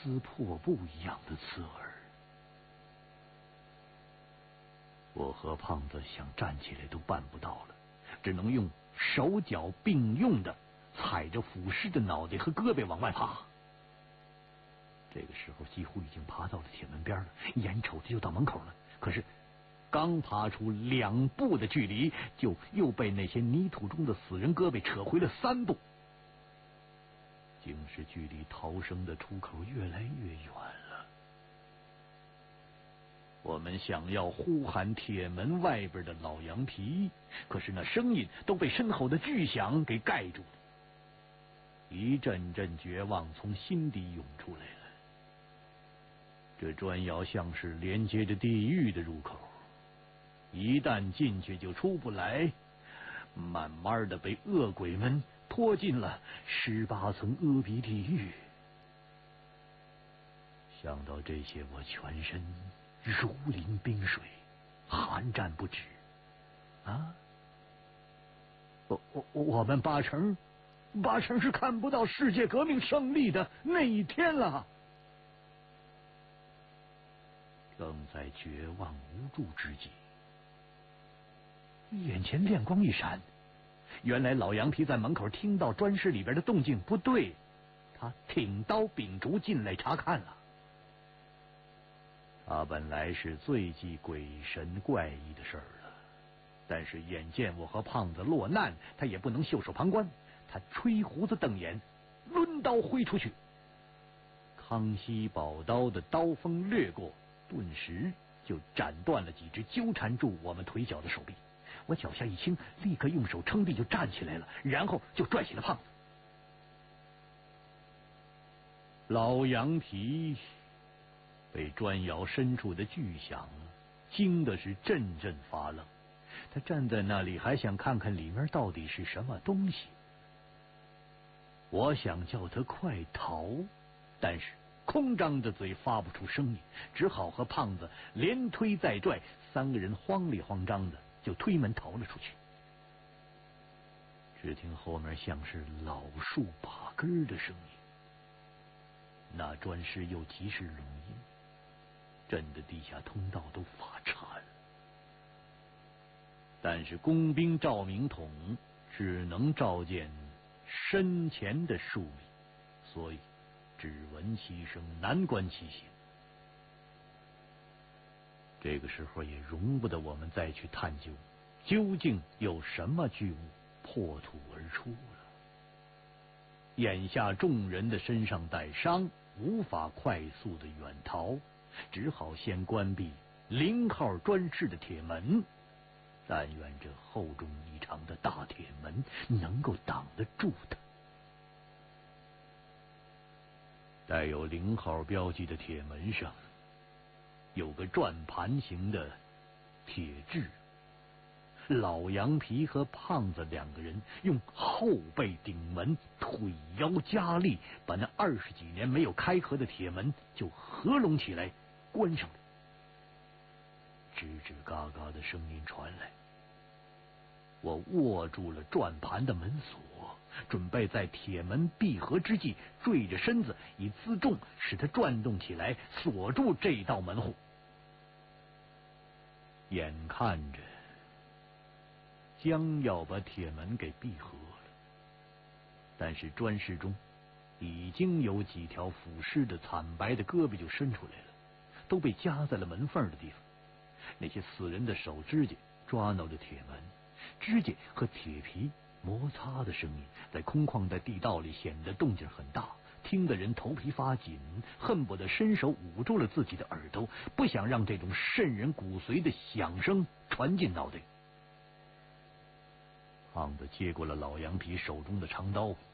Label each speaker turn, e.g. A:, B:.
A: 撕破布一样的刺耳。我和胖子想站起来都办不到了，只能用手脚并用的踩着腐尸的脑袋和胳膊往外爬。这个时候几乎已经爬到了铁门边了，眼瞅着就到门口了，可是刚爬出2步的距离，就又被那些泥土中的死人胳膊扯回了3步。竟是距离逃生的出口越来越远了。我们想要呼喊铁门外边的老羊皮，可是那声音都被身后的巨响给盖住了。一阵阵绝望从心底涌出来了。这砖窑像是连接着地狱的入口，一旦进去就出不来，慢慢的被恶鬼们拖进了18层阿鼻地狱。想到这些，我全身如临冰水，寒战不止。啊，我们八成是看不到世界革命胜利的那一天了。正在绝望无助之际，眼前亮光一闪，原来老羊皮在门口听到砖室里边的动静不对，他挺刀秉烛进来查看了。他本来是最忌鬼神怪异的事儿了，但是眼见我和胖子落难，他也不能袖手旁观。他吹胡子瞪眼，抡刀挥出去。康熙宝刀的刀锋掠过，顿时就斩断了几只纠缠住我们腿脚的手臂。我脚下一轻，立刻用手撑地就站起来了，然后就拽起了胖子。老羊皮被砖窑深处的巨响惊的是阵阵发愣，他站在那里还想看看里面到底是什么东西。我想叫他快逃，但是空张着嘴发不出声音，只好和胖子连推带拽，3个人慌里慌张的就推门逃了出去。只听后面像是老树拔根的声音，那砖室又极是拢音，震得地下通道都发颤。但是工兵照明筒只能照见身前的数米，所以只闻其声，难观其形。这个时候也容不得我们再去探究究竟有什么巨物破土而出了。眼下众人的身上带伤，无法快速的远逃，只好先关闭0号砖室的铁门，但愿这厚重异常的大铁门能够挡得住它。带有0号标记的铁门上有个转盘形的铁质，老羊皮和胖子2个人用后背顶门，腿腰加力，把那20几年没有开合的铁门就合拢起来关上了。吱吱嘎嘎的声音传来，我握住了转盘的门锁，准备在铁门闭合之际坠着身子，以辎重使它转动起来，锁住这道门户。眼看着将要把铁门给闭合了，但是砖室中已经有几条腐尸的惨白的胳膊就伸出来了，都被夹在了门缝的地方。那些死人的手指甲抓挠着铁门，指甲和铁皮摩擦的声音在空旷的地道里显得动静很大，听得人头皮发紧，恨不得伸手捂住了自己的耳朵，不想让这种渗人骨髓的响声传进脑袋。胖子接过了老羊皮手中的长刀，